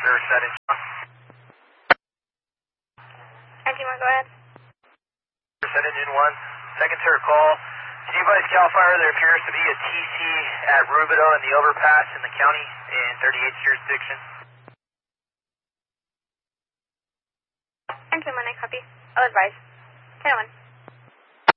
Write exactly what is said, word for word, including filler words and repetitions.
River setting. Engine one, go ahead. Set engine one. Second to call. Did you advise CAL FIRE there appears to be a T C at Rubido in the overpass in the county in thirty-eighth jurisdiction? Engine one, I copy. I'll advise. ten one.